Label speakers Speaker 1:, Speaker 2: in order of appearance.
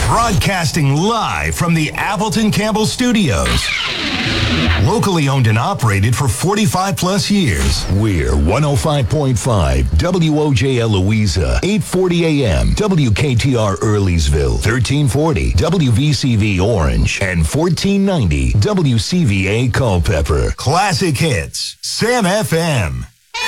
Speaker 1: Broadcasting live from the Appleton Campbell Studios. Locally owned and operated for 45 plus years. We're 105.5 WOJL Louisa, 840 AM, WKTR Earleysville, 1340 WVCV Orange, and 1490 WCVA Culpeper. Classic hits, Sam FM.